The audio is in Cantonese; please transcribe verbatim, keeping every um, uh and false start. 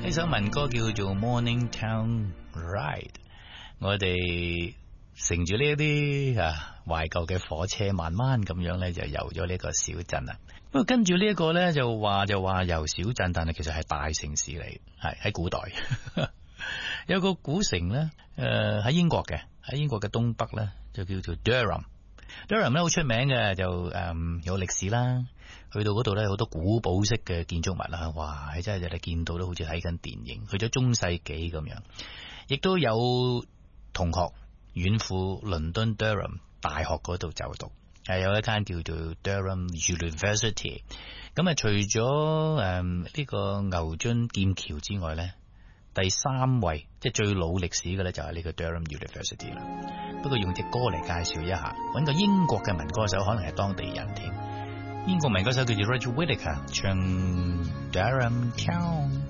呢首民歌叫做 Morning Town Ride， 我哋乘住呢一啲啊懷舊嘅火車，慢慢咁樣咧就遊咗呢個小鎮啦。不過跟住呢一個咧就話就話遊小鎮，但係其實係大城市嚟，係喺古代有個古城咧，誒喺英國嘅，喺英國嘅東北咧就叫做 Durham。Durham 咧好出名嘅，就誒、嗯、有歷史啦，去到嗰度咧好多古堡式嘅建築物啦，哇！係真係你見到都好似睇緊電影，去咗中世紀咁樣，亦都有同學遠赴倫敦 Durham 大學嗰度就讀，係有一間叫做 Durham University。咁啊，除咗誒呢個牛津劍橋之外咧，第三位即係最老歷史嘅咧就係呢個 Durham University 啦。不過用隻歌嚟介紹一下，揾個英國嘅民歌手，可能係當地人添。英國民歌手叫做 Roger Whittaker，唱 Durham Town。